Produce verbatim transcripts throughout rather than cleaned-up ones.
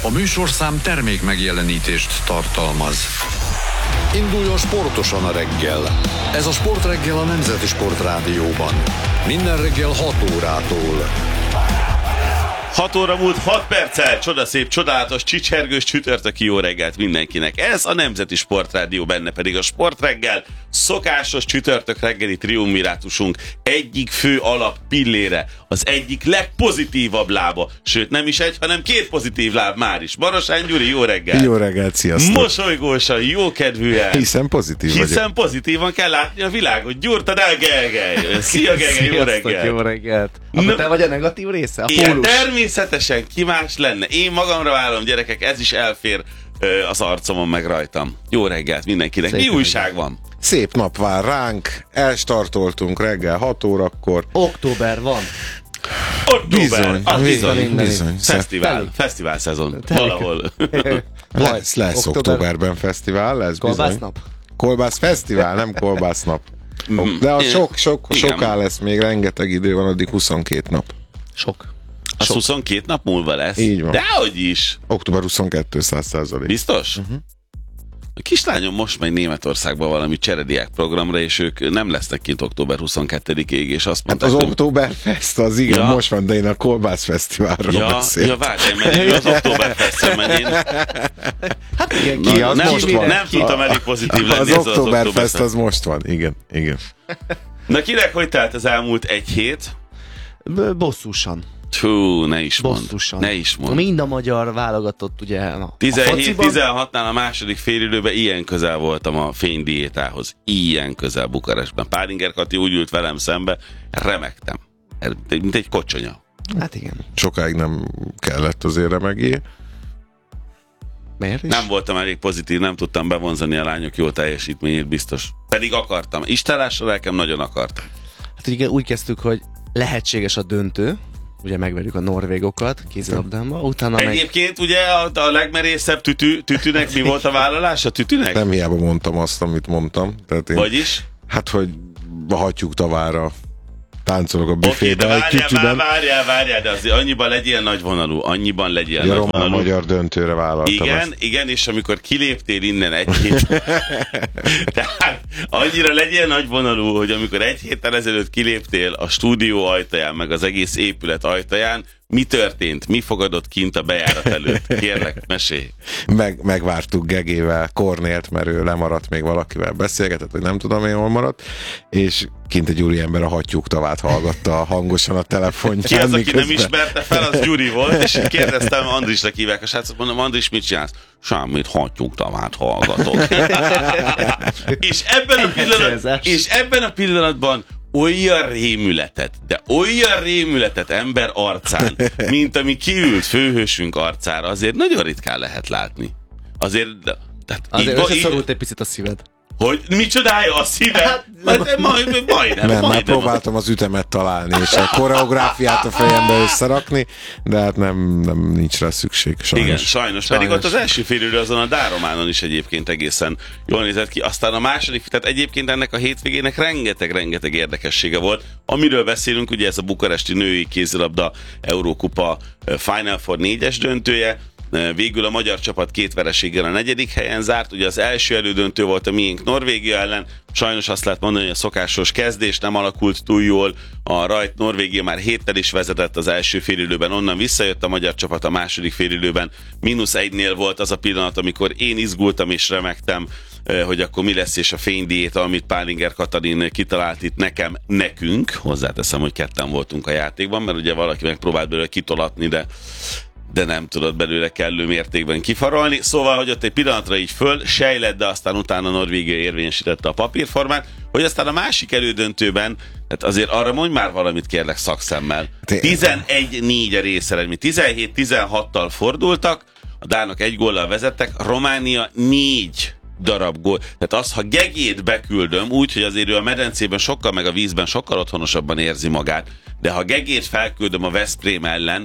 A műsorszám termék megjelenítést tartalmaz. Induljon sportosan a reggel. Ez a Sportreggel a Nemzeti Sportrádióban. Minden reggel hat órától. hat óra múlt hat perccel, csodaszép, csodálatos, csicsergős csütörtöki jó reggelt mindenkinek. Ez a Nemzeti Sportrádió, benne pedig a Sportreggel, szokásos csütörtök reggeli triumvirátusunk egyik fő alap pillére, az egyik legpozitívabb lába, sőt nem is egy, hanem két pozitív láb már is. Barosány Gyuri, jó reggelt! Jó reggelt, sziasztok! Mosolygósan, jókedvűen. Hiszen pozitív vagyok. Hiszen pozitívan kell látni a világot. Gyurtad el, Gergely! Szia, Gergely, jó reggelt! Jó reggelt! Akkor te vagy a negatív része? A igen, pólus? Természetesen, ki más lenne? Én magamra vállom, gyerekek, ez is elfér ö, az arcomon meg rajtam. Jó reggelt mindenkinek. Szép Mi reggelt. újság van? Szép nap vár ránk, elstartoltunk reggel hat órakor. Október van. Október, Bizony, az bizony, bizony. bizony. Fesztivál, Telik. fesztivál szezon. Telik. Valahol. Lesz, lesz Október. októberben fesztivál, lesz bizony. Kolbásznap? Kolbász fesztivál, nem kolbásznap. De a sok, sok, Igen. soká lesz még, rengeteg idő van, addig huszonkét nap. Sok. Az huszonkét nap múlva lesz. Így van. Dehogy is. Október huszonkettő száz százalék. Biztos? Uh-huh. A kislányom most megy Németországba valami cserediák programra, és ők nem lesznek kint október huszonkettedikéig, és azt Hát mondták, az hogy... Oktoberfest az igen, Ja. most van, de én a kolbász fesztiválról Ja, beszéltem. ja, várj, én mennék az Oktoberfestre mennék. Hát igen, Ki az nem, most van? nem tudtam elég pozitív lenni Az ezzel az Oktoberfest Oktoberfest. az most van, igen, igen. Na kinek hogy telt az elmúlt egy hét? B- bosszusan. Hú, ne is mondd. Bosszusan. Ne is mondd. Mind a magyar válogatott, ugye, a tizenhét fociban. tizenhatnál a második félidőben ilyen közel voltam a fénydiétához. Ilyen közel Bukarestben. Pálinger Kati úgy ült velem szembe, remektem. Mint egy kocsonya. Hát igen. Sokáig nem kellett azért remegé. Miért is? Nem voltam elég pozitív, nem tudtam bevonzani a lányok jó teljesítményét, biztos. Pedig akartam. Istenlásra lelkem nagyon akart. Hát ugye úgy kezdtük, hogy lehetséges a döntő, ugye megverjük a norvégokat kézilabdában, utána meg... Egyébként ugye a, a legmerészebb tütű, tütűnek mi volt a vállalása? Tütűnek? Nem hiába mondtam azt, amit mondtam. Tehát én, Vagyis? hát, hogy hattyúk tavára táncolok a Oké, de büfébe egy várjál, tütyüben. várjál, várjál, de azért annyiban legyél nagyvonalú, annyiban legyél A román nagyvonalú. magyar döntőre vállaltam Igen, ezt. igen, és amikor kiléptél innen egy hét... Tehát annyira legyél nagyvonalú, hogy amikor egy héttel ezelőtt kiléptél a stúdió ajtaján, meg az egész épület ajtaján, mi történt? Mi fogadott kint a bejárat előtt? Kérlek, mesélj. Meg, megvártuk Gegével Kornélt, mert ő lemaradt, még valakivel beszélgetett, hogy nem tudom én hol maradt, és kint egy úriember a hattyúk tavát hallgatta hangosan a telefonján. Ki az, aki nem miközben- ismerte fel, az Gyuri volt, és kérdeztem, Andrisnak hívják a srácot, mondom, Andris, mit csinálsz? Semmit, hattyúk tavát hallgatok. és, ebben a pillanat, és ebben a pillanatban olyan rémületet, de olyan rémületet ember arcán, mint ami kiült főhősünk arcára, azért nagyon ritkán lehet látni. Azért, de, tehát Azért így- összeszorult egy picit a szíved. hogy mi csodálja a szíve? Hát, majd, majdnem, Nem, már majdnem. próbáltam az ütemet találni, és a koreográfiát a fejembe összerakni, de hát nem, nem nincs rá szükség, sajnos. Igen, sajnos. sajnos. Pedig ott az első félidő azon a Dárománon is egyébként egészen jól nézett ki. Aztán a második, tehát egyébként ennek a hétvégének rengeteg-rengeteg érdekessége volt. Amiről beszélünk, ugye ez a bukaresti női kézilabda Eurókupa Final Four négyes döntője. Végül a magyar csapat két vereséggel a negyedik helyen zárt. Ugye az első elődöntő volt a miénk Norvégia ellen. Sajnos azt lehet mondani, hogy a szokásos kezdés nem alakult túl jól. A rajt Norvégia már héttel is vezetett az első félidőben, onnan visszajött a magyar csapat a második félidőben. Mínusz egynél volt az a pillanat, amikor én izgultam és remegtem, hogy akkor mi lesz, és a fénydiéta, amit Pálinger Katalin kitalált itt nekem, nekünk. Hozzáteszem, hogy ketten voltunk a játékban, mert ugye valaki megpróbált belőle kitolatni, de de nem tudod belőle kellő mértékben kifarolni. Szóval, hogy ott egy pillanatra így föl sejlett, de aztán utána Norvégia érvényesítette a papírformát, hogy aztán a másik elődöntőben, tehát azért arra mondj már valamit, kérlek, szakszemmel. tizenegy négy a részeredmény. tizenhét tizenhattal fordultak, a dánok egy góllal vezettek, Románia négy darab gól. Tehát az, ha Gegét beküldöm úgy, hogy azért ő a medencében sokkal, meg a vízben sokkal otthonosabban érzi magát, de ha Gegét felküldöm a Veszprém ellen,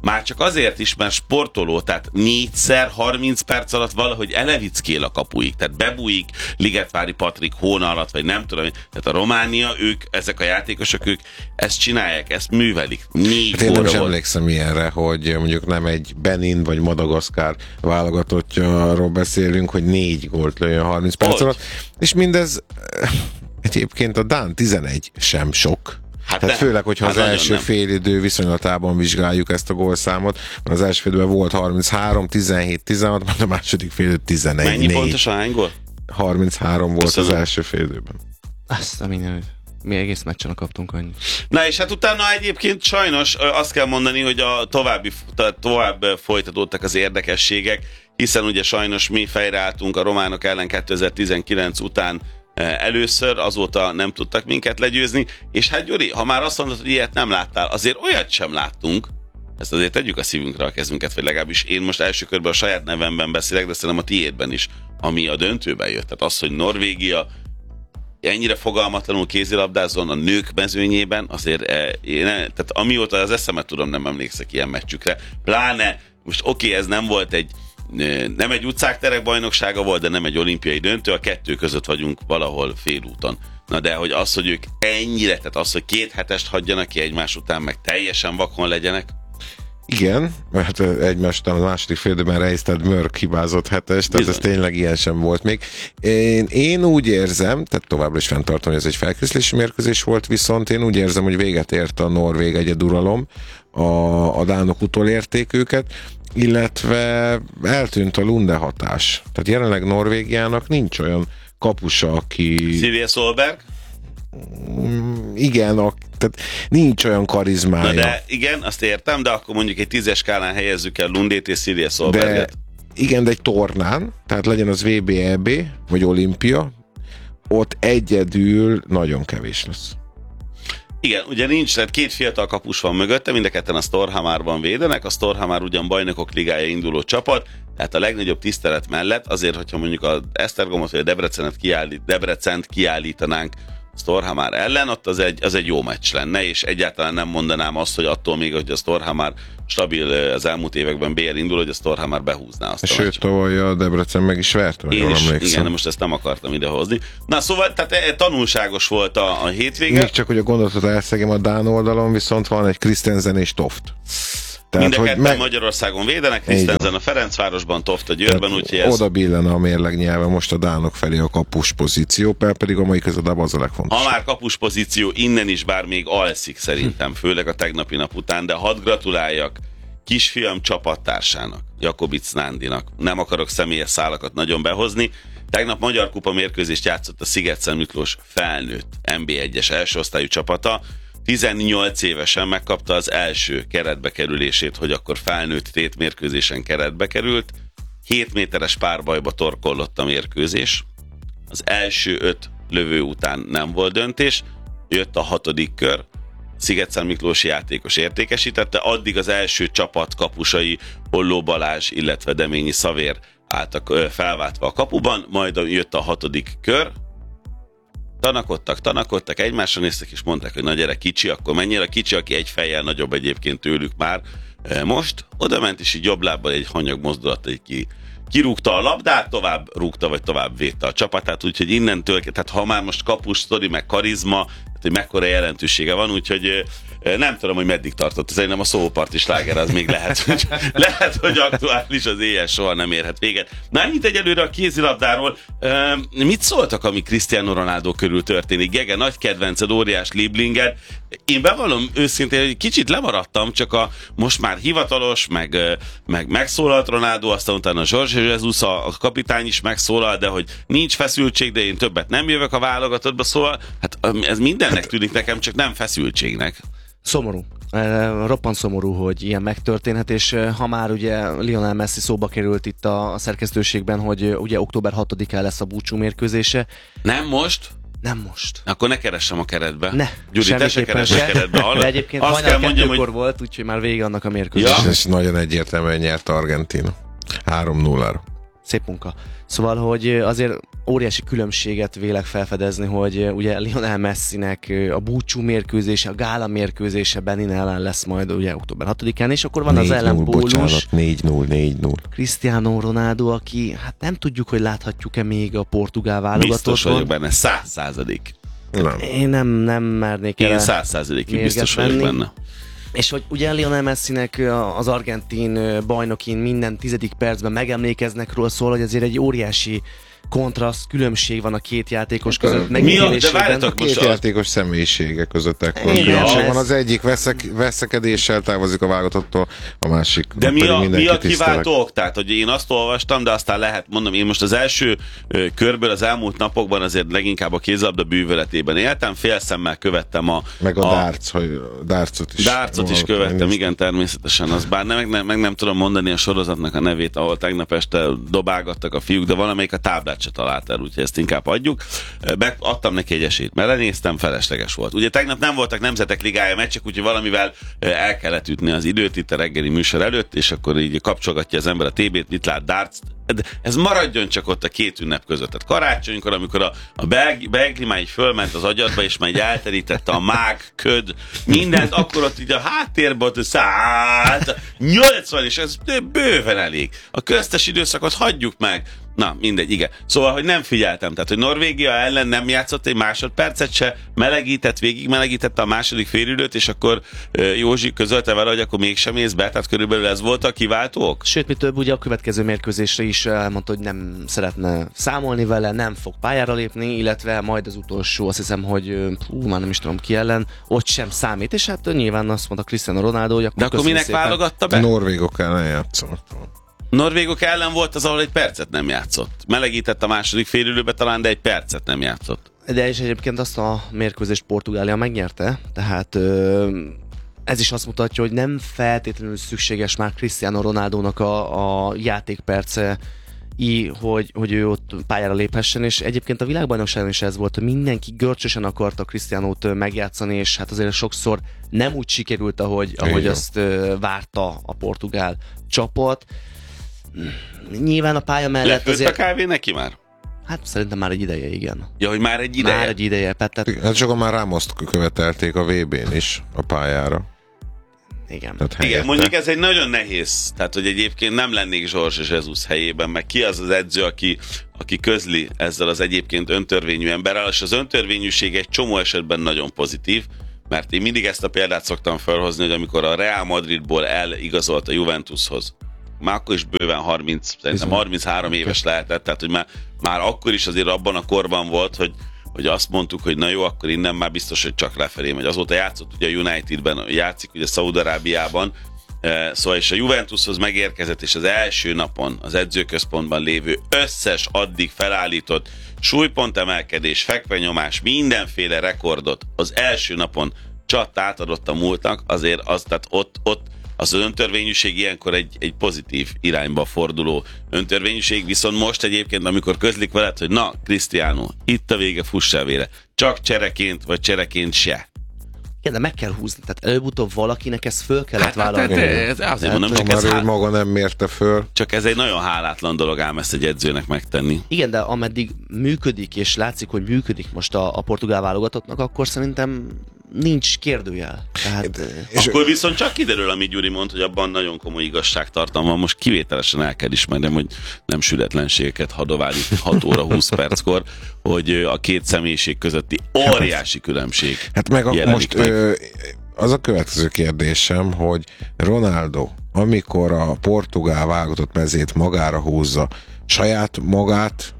Már csak azért is, mert sportoló, tehát négyszer harminc perc alatt valahogy elevickél a kapuig, tehát bebújik Ligetvári Patrik hóna alatt, vagy nem tudom, tehát a Románia, ők, ezek a játékosok, ők ezt csinálják, ezt művelik. Négy hát én nem is volt. emlékszem ilyenre, hogy mondjuk nem egy Benin vagy Madagaszkár válogatottjáról beszélünk, hogy négy gólt lőjön harminc perc alatt, és mindez egyébként a Dán tizenegy sem sok. Hát Tehát nem. Főleg, hogyha hát az első félidő viszonylatában vizsgáljuk ezt a gólszámot, mert az első félidőben volt harminchárom, tizenhét, tizenhat, majd a második félidő tizenegy. Mennyi négy. Pontosan hány gól? harminchárom volt Köszönöm. Az első félidőben. Azt a mindenit. Mi egész meccsen kaptunk annyit. Na és hát utána egyébként sajnos azt kell mondani, hogy a további, tovább folytatódtak az érdekességek, hiszen ugye sajnos mi fejreálltunk a románok ellen kétezer-tizenkilenc után először, azóta nem tudtak minket legyőzni, és hát Gyuri, ha már azt mondod, hogy ilyet nem láttál, azért olyat sem láttunk, ezt azért tegyük a szívünkre a kezünket, vagy legalábbis én most első körben a saját nevemben beszélek, de szerintem a tiédben is, ami a döntőben jött. Tehát az, hogy Norvégia ennyire fogalmatlanul kézilabdázzon a nők mezőnyében, azért én, tehát amióta az eszemet tudom, nem emlékszek ilyen meccsükre. Pláne, most oké, okay, ez nem volt egy nem egy utcák terek bajnoksága volt, de nem egy olimpiai döntő, a kettő között vagyunk valahol félúton. Na de, hogy az, hogy ők ennyire, tehát az, hogy két hetest hagyjanak ki egymás után, meg teljesen vakon legyenek. Igen, mert egymás után a második félidőben Reistad Mörk hibázott hetes, tehát ez tényleg ilyen sem volt még. Én, én úgy érzem, tehát továbbra is fenntartom, hogy ez egy felkészülési mérkőzés volt, viszont én úgy érzem, hogy véget ért a norvég egyeduralom, a, a dánok utolérték őket, illetve eltűnt a Lunde hatás. Tehát jelenleg Norvégiának nincs olyan kapusa, aki... Silje Solberg? Igen, a, tehát nincs olyan karizmája. Na de igen, azt értem, de akkor mondjuk egy tízes skálán helyezzük el Lundét és Silje Solberget. De igen, de egy tornán, tehát legyen az vé bé, é bé, vagy olimpia, ott egyedül nagyon kevés lesz. Igen, ugye nincs, tehát két fiatal kapus van mögötte, mind a ketten a Storhamarban védenek, a Storhamar ugyan bajnokok ligája induló csapat, tehát a legnagyobb tisztelet mellett azért, hogyha mondjuk az Esztergomot vagy a Debrecenet kiállít, Debrecent kiállítanánk Storhamar ellen, ott az egy, az egy jó meccs lenne, és egyáltalán nem mondanám azt, hogy attól még, hogy a Storhamar stabil az elmúlt években bé el indul, hogy a Storhamar behúzná azt a Sőt, meccset. tavaly a Debrecen meg is vert, Én is, igen, de most ezt nem akartam idehozni. Na szóval, tehát tanulságos volt a, a hétvége. Még csak, hogy a gondolatot elszegem, a dán oldalon viszont van egy Christensen és Toft. Tehát, mind a ketten meg... Magyarországon védenek, Christensen a Ferencvárosban, Toft a Győrben, úgyhogy ez... Oda billene a mérleg nyelve most a dánok felé a kapus pozíció, pedig a mai közadában az a legfontosabb. Ha már kapus pozíció, innen is bár még alszik szerintem, főleg a tegnapi nap után, de hadd gratuláljak kisfiam csapattársának, Jakobic Nándinak. Nem akarok személyes szálakat nagyon behozni. Tegnap Magyar Kupa mérkőzést játszott a Sziget-Szent Miklós felnőtt en bé egyes első osztályú csapata. tizennyolc évesen megkapta az első keretbe kerülését, hogy akkor felnőtt tétmérkőzésen keretbe került. hét méteres párbajba torkollott a mérkőzés. Az első öt lövő után nem volt döntés. Jött a hatodik kör. Sziget-Szent Miklósi játékos értékesítette. Addig az első csapat kapusai Holló Balázs, illetve Deményi Szavér álltak felváltva a kapuban. Majd jött a hatodik kör. Tanakodtak, tanakodtak, egymásra néztek, és mondták, hogy na gyere, kicsi, akkor menjél. A kicsi, aki egy fejjel nagyobb egyébként tőlük már most, oda ment, és így jobb lábbal egy hanyag mozdulat, egy ki, kirúgta a labdát, tovább rúgta, vagy tovább védte a csapatát, úgyhogy innentől, tehát ha már most kapus, sztori, meg karizma, tehát hogy mekkora jelentősége van, úgyhogy nem tudom, hogy meddig tartott. Szerintem a szóparti sláger az még lehet, hogy, lehet, hogy aktuális, az éjjel soha nem érhet véget. Na, ennyit egyelőre a kézilabdáról. Mit szóltak, ami Cristiano Ronaldo körül történik? Gege, nagy kedvenced, óriás Lieblinger. Én bevallom őszintén, hogy kicsit lemaradtam, csak a most már hivatalos, meg, meg megszólalt Ronaldo, aztán utána Jorge Jesus, a, a kapitány is megszólal, de hogy nincs feszültség, de én többet nem jövök a válogatottba, szóval hát ez mindennek tűnik nekem, csak nem feszültségnek. Szomorú. Roppant szomorú, hogy ilyen megtörténhet, és ha már ugye Lionel Messi szóba került itt a szerkesztőségben, hogy ugye október hatodikán lesz a búcsú mérkőzése. Nem most? Nem most. Akkor ne keressem a keretbe. Ne, Gyuri, te se keress a keretbe. De egyébként majdnem kettőkor hogy... volt, úgyhogy már vége annak a mérkőzésnek. Ja. És nagyon egyértelműen nyert Argentína. három nulla. szép munka. Szóval, hogy azért óriási különbséget vélek felfedezni, hogy ugye Lionel Messinek a búcsú mérkőzése, a gála mérkőzése Benin ellen lesz majd ugye október hatodikán, és akkor van az ellenpólus. négy null, négy null. Cristiano Ronaldo, aki hát nem tudjuk, hogy láthatjuk-e még a portugál válogatotton. Biztos vagyok benne, száz százalék. Nem. Én nem, nem mernék el. Én száz százalékig biztos vagyok venni. benne. És hogy ugye Lionel Messinek az argentin bajnokin minden tizedik percben megemlékeznek róla, szól, hogy azért egy óriási kontraszt, különbség van a két játékos között. Mi a, de várjatok Két most a... játékos személyisége között ekkor Igen, különbség ez- van. Az egyik veszek, veszekedéssel távozik a válogatottól, a másik De mi pedig a, mi mindenki a tiszteleg. kiváltó ok? Tehát, hogy én azt olvastam, de aztán lehet, mondom, én most az első ö, körből az elmúlt napokban azért leginkább a kézilabda bűvöletében éltem, félszemmel követtem a... Meg a, a darts, hogy a dartsot is. Dartsot is Valahogy követtem, én igen, természetesen. Az bár nem, meg, nem, meg nem tudom mondani a sorozatnak a nevét, ahol tegnap este dobálgattak a fiúk, de valamelyik a táblát se talált el, úgyhogy ezt inkább adjuk. Meg adtam neki egy esélyt, mert lenéztem, felesleges volt. Ugye tegnap nem voltak Nemzetek Ligája meccsek, úgyhogy valamivel el kellett ütni az időt itt a reggeli műsor előtt, és akkor így kapcsolgatja az ember a tévét, mit lát, darts. De ez maradjon csak ott a két ünnep között. Tehát karácsonykor, amikor a, a belgi, belgi már így fölment az agyadba, és már így elterítette a mág, köd, mindent, akkor ott így a háttérben ott szállt, nyolcvan, és ez bőven elég. A köztes időszakot hagyjuk meg. Na, mindegy, igen. Szóval, hogy nem figyeltem, tehát, hogy Norvégia ellen nem játszott egy másodpercet se, melegített, végig melegítette a második félidőt, és akkor uh, Józsi közölte vele, hogy akkor mégsem mész be, tehát körülbelül ez volt a kiváltók? Sőt, mi több, ugye a következő mérkőzésre is elmondta, hogy nem szeretne számolni vele, nem fog pályára lépni, illetve majd az utolsó, azt hiszem, hogy hú, már nem is tudom ki ellen, ott sem számít, és hát nyilván azt mondta Cristiano Ronaldo, hogy akkor De akkor minek szépen. válogatta A be? norvégok ellen játszott. Norvégok ellen volt az, ahol egy percet nem játszott. Melegített a második félidőbe talán, de egy percet nem játszott. De és egyébként azt a mérkőzést Portugália megnyerte, tehát ö, ez is azt mutatja, hogy nem feltétlenül szükséges már Cristiano Ronaldónak a, a játékperce, í, hogy, hogy ő ott pályára léphessen, és egyébként a világbajnokságon is ez volt, hogy mindenki görcsösen akarta Cristianót megjátszani, és hát azért sokszor nem úgy sikerült, ahogy, ahogy azt ö, várta a portugál csapat. Nyilván a pálya mellett Lefőtt a azért... kávé neki már? Hát szerintem már egy ideje, igen. Ja, hogy már egy ideje? Már egy ideje, tehát... Hát sokan már Ramoszt követelték a vé bén is a pályára. Igen. Tehát Igen, helyette. mondjuk ez egy nagyon nehéz, tehát hogy egyébként nem lennék Zsors és Jesus helyében, meg ki az az edző, aki, aki közli ezzel az egyébként öntörvényű emberrel, és az öntörvényűség egy csomó esetben nagyon pozitív, mert én mindig ezt a példát szoktam felhozni, hogy amikor a Real Madridból eligazolt a Juventushoz, már akkor is bőven harminc, szerintem harminchárom éves lehetett, tehát hogy már, már akkor is azért abban a korban volt, hogy hogy azt mondtuk, hogy na jó, akkor innen már biztos, hogy csak lefelé megy. Azóta játszott ugye a Unitedben, játszik ugye Szaúd-Arábiában, szóval és a Juventushoz megérkezett, és az első napon az edzőközpontban lévő összes addig felállított súlypontemelkedés, fekvenyomás, mindenféle rekordot az első napon csat átadott a múltnak, azért az, tehát ott, ott az öntörvényűség ilyenkor egy, egy pozitív irányba forduló öntörvényűség, viszont most egyébként, amikor közlik veled, hogy na, Cristiano, itt a vége, fuss el vére. Csak csereként, vagy csereként se. Igen, de meg kell húzni, tehát előbb-utóbb valakinek ezt föl kellett Hát, vállalni. hát, ez azért mondom, Ha csak ez, már ő há... maga nem mérte föl. csak ez egy nagyon hálátlan dolog ám ezt egy edzőnek megtenni. Igen, de ameddig működik, és látszik, hogy működik most a, a portugál válogatottnak, akkor szerintem nincs kérdőjel. Tehát, És Akkor viszont csak kiderül, amit Gyuri mond, hogy abban nagyon komoly igazságtartalma van. Most kivételesen el kell ismernem, hogy nem sületlenségeket hadovál itt hat óra húsz perckor, hogy a két személyiség közötti óriási különbség. hát meg a, jelenik most meg. ö, az a következő kérdésem, hogy Ronaldo, amikor a portugál válogatott mezét magára húzza, saját magát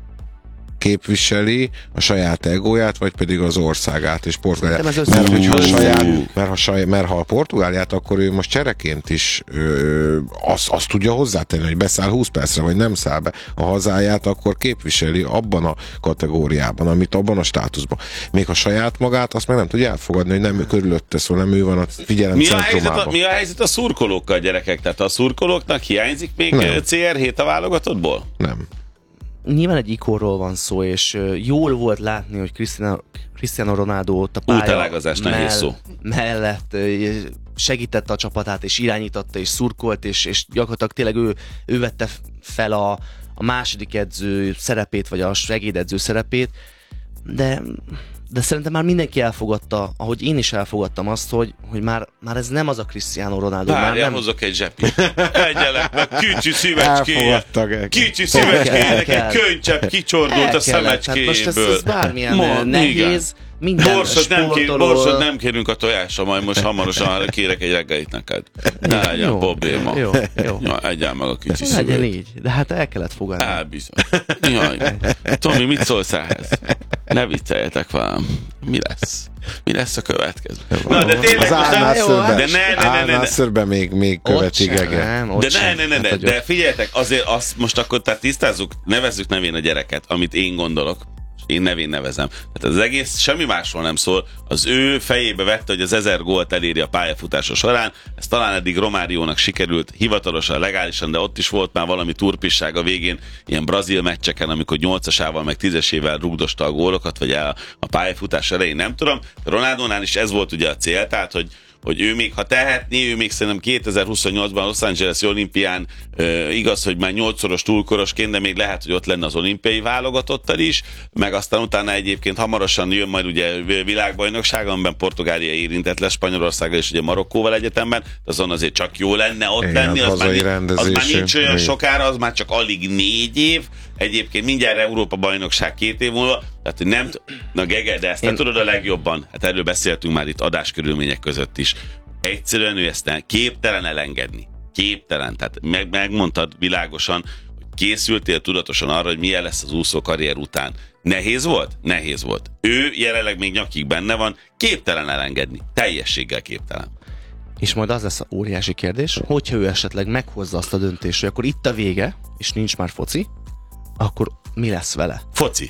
képviseli, a saját egóját, vagy pedig az országát és Portugáliát. Szerintem ez Mert hogyha a összefüggő. saját, mert ha, saját, mert ha a Portugáliát, akkor ő most csereként is ö, azt, azt tudja hozzátenni, hogy beszáll húsz percre, vagy nem száll be. A hazáját akkor képviseli abban a kategóriában, amit abban a státuszban. Még a saját magát, azt meg nem tudja elfogadni, hogy nem ő körülötte szól, nem ő van a figyelem Mi a, helyzet a, centrumában. mi a helyzet a szurkolókkal, gyerekek? Tehát a szurkolóknak hiányzik még Nem. cé er hét a válogatottból? Nem. nyilván egy ikonról van szó, és uh, jól volt látni, hogy Cristiano, Cristiano Ronaldo ott a pálya Útelágazás, nehéz szó. mellett uh, segítette a csapatát, és irányította, és szurkolt, és, és gyakorlatilag tényleg ő, ő vette fel a, a második edző szerepét, vagy a segédedző szerepét, de, de szerintem már mindenki elfogadta, ahogy én is elfogadtam azt, hogy, hogy már, már ez nem az a Cristiano Ronaldo. Várjál, már nem... hozok egy zsepit. Egyelek meg, kicsi szívecskéje. Kicsi szívecskéjének egy könycsepp kicsordult a szemecskéjéből. Most ez, ez bármilyen Ma, nehéz. Igen. Minden borsot nem, kér, sportoló... borsot nem kérünk a tojásra, majd most hamarosan kérek egy reggelit neked. Ne legyen jó, probléma. Jó, jó. Ja, egyáltalán meg a kicsi Legyen szívét. így, de hát el kellett fogadni. Á, bizony. Jaj. Tomi, mit szólsz ehhez? Ne vicceljetek velem. Mi lesz? Mi lesz a következő? Na, de tényleg, az most nem... Al-Nassrben, De ne, ne, ne, ne, ne. Al-Nassrben még, még követik Ege. Nem, De ne, ne, ne, ne, de figyeljetek, azért azt most akkor tehát tisztázzuk, nevezzük nevén a gyereket, amit én gondolok. Én nevén nevezem. Tehát az egész semmi másról nem szól. Az ő fejébe vette, hogy az ezer gólt eléri a pályafutása során. Ez talán eddig Romáriónak sikerült hivatalosan, legálisan, de ott is volt már valami turpisság a végén, ilyen brazil meccseken, amikor nyolcasával meg tízesével rugdosta a gólokat, vagy a, a pályafutás elején, nem tudom. Ronaldónál is ez volt ugye a cél, tehát, hogy hogy ő még, ha tehetné, ő még szerintem kétezer-huszonnyolcban Los Angeles-i olimpián e, igaz, hogy már nyolcszoros túlkorosként, de még lehet, hogy ott lenne az olimpiai válogatottal is, meg aztán utána egyébként hamarosan jön majd ugye világbajnokság, amiben Portugália érintett lesz, Spanyolországgal és ugye Marokkóval egyetemben, azon azért csak jó lenne ott igen, lenni, az már, az már nincs olyan még. sokára, az már csak alig négy év, egyébként mindjárt Európa-bajnokság két év múlva, tehát nem, na Gege, de ezt nem tudod a legjobban, hát erről beszéltünk már itt adáskörülmények között is. Egyszerűen ő ezt képtelen elengedni. Képtelen, tehát meg, megmondtad világosan, hogy készültél tudatosan arra, hogy milyen lesz az úszó karrier után. Nehéz volt? Nehéz volt. Ő jelenleg még nyakig benne van, képtelen elengedni. Teljességgel képtelen. És majd az lesz a óriási kérdés, hogyha ő esetleg meghozza azt a döntést, hogy akkor itt a vége, és nincs már foci, akkor mi lesz vele? Foci.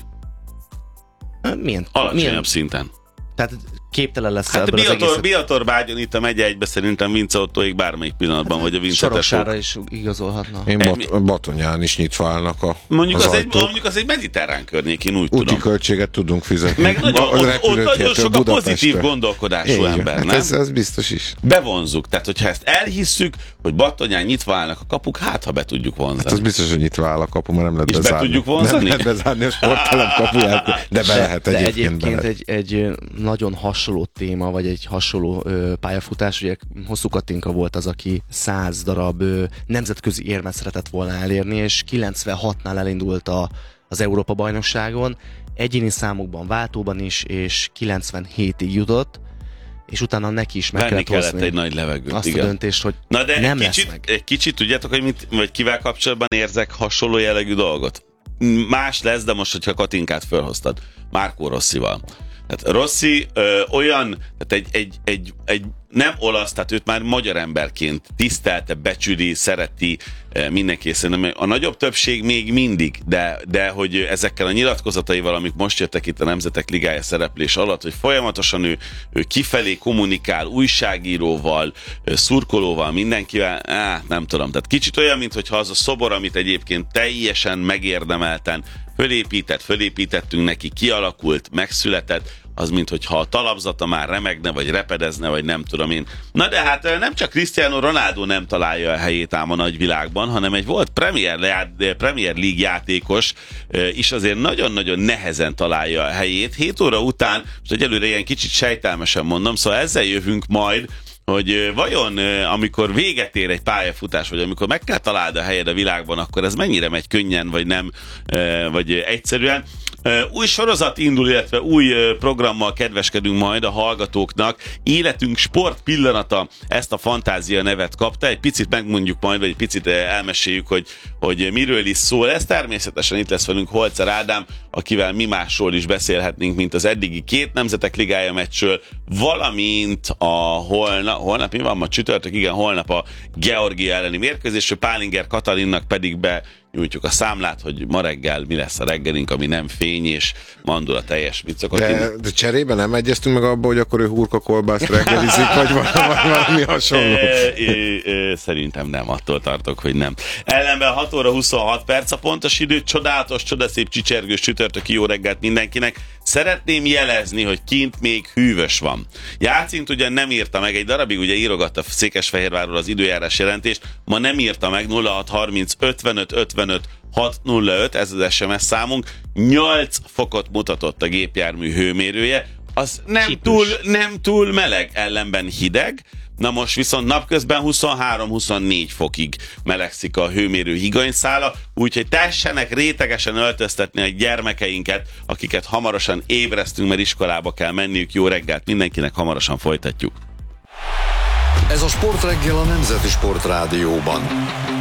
Milyen? Alacsonyabb milyen? szinten. Tehát képtelen lesz hát ebből az Biator, egészet. Biator bágyon itt a megye egybe szerintem Vince Ottóig bármelyik pillanatban, hát, vagy a Vince Soroksára is igazolhatna. Én bat, Batonyán is nyitva állnak a mondjuk az, az egy, mondjuk az egy mediterrán környék, én úgy úti tudom. költséget tudunk fizetni. Meg nagyon, az ott, ott nagyon sok a pozitív gondolkodású így, ember, hát nem? Ez, ez biztos is. Bevonzuk. Tehát, hogyha ezt elhisszük, hogy Batonyán nyitva állnak a kapuk, hát ha be tudjuk vonzani. Hát az biztos, hogy nyitva áll a kapu, mert nem lehet És be bezárni. tudjuk vonzani? Nem lehet bezárni a sporttelem kapuját, de be lehet de egyébként. egyébként be egy, egy nagyon hasonló téma, vagy egy hasonló ö, pályafutás, ugye Hosszú Katinka volt az, aki száz darab ö, nemzetközi érmet szeretett volna elérni, és kilencvenhatnál elindult a, az Európa-bajnokságon, egyéni számokban, váltóban is, és kilencvenhétig jutott, és utána neki is meg Venni kellett kellett hozni egy nagy levegőt, azt igen. a döntést, hogy Na de nem egy lesz kicsit, meg. egy kicsit tudjátok, hogy mit, vagy kivel kapcsolatban érzek hasonló jellegű dolgot? Más lesz, de most, hogyha Katinkát felhoztad. Marco Rossival. Tehát Rossi ö, olyan, tehát egy, egy, egy, egy nem olasz, tehát őt már magyar emberként tisztelte, becsüli, szereti ö, mindenki. Szerintem a nagyobb többség még mindig, de, de hogy ezekkel a nyilatkozataival, amik most jöttek itt a Nemzetek Ligája szereplés alatt, hogy folyamatosan ő, ő kifelé kommunikál újságíróval, ö, szurkolóval, mindenkivel, á, nem tudom. Tehát kicsit olyan, mintha az a szobor, amit egyébként teljesen megérdemelten fölépített, fölépítettünk neki, kialakult, megszületett, az, mintha a talapzata már remegne, vagy repedezne, vagy nem tudom én. Na de hát nem csak Cristiano Ronaldo nem találja a helyét ám a nagyvilágban, hanem egy volt Premier, Premier League játékos is azért nagyon-nagyon nehezen találja a helyét. hét óra után, most egyelőre ilyen kicsit sejtelmesen mondom, szóval ezzel jövünk majd, hogy vajon amikor véget ér egy pályafutás, vagy amikor meg kell találd a helyed a világban, akkor ez mennyire megy könnyen, vagy nem, vagy egyszerűen. Új sorozat indul, illetve új programmal kedveskedünk majd a hallgatóknak. Életünk sport pillanata, ezt a Fantázia nevet kapta. Egy picit megmondjuk majd, vagy egy picit elmeséljük, hogy, hogy miről is szól. Ez természetesen itt lesz velünk Holzer Ádám, akivel mi másról is beszélhetnénk, mint az eddigi két Nemzetek Ligája meccsről, valamint a holnap, holnap mi van ma csütörtök? Igen, holnap a Georgia elleni mérkőzésről, Pálinger Katalinnak pedig be nyújtjuk a számlát, hogy ma reggel mi lesz a reggelink, ami nem fény és mandula teljes. Mit szokott de, de cserébe nem egyeztünk meg abba, hogy akkor ő hurka kolbászt reggelizik, vagy valami, valami hasonló? E, e, e, szerintem nem, attól tartok, hogy nem. Ellenben hat óra huszonhat perc a pontos idő, csodálatos, csodaszép, csicsergős csütörtöki jó reggelt mindenkinek. Szeretném jelezni, hogy kint még hűvös van. Játszint ugyan nem írta meg, egy darabig ugye írogatta Székesfehérvárról az időjárás jelentést, ma nem írta meg nulla hat harminc ötvenöt ötven ötvenöt hat nulla öt, ez az es em es számunk, nyolc fokot mutatott a gépjármű hőmérője, az nem túl, nem túl meleg, ellenben hideg. Na most viszont napközben huszonhárom-huszonnégy fokig melegszik a hőmérő higanyszála, úgyhogy tessenek rétegesen öltöztetni a gyermekeinket, akiket hamarosan ébresztünk, mert iskolába kell menniük. Jó reggelt mindenkinek, hamarosan folytatjuk. Ez a Sportreggel a Nemzeti Sportrádióban.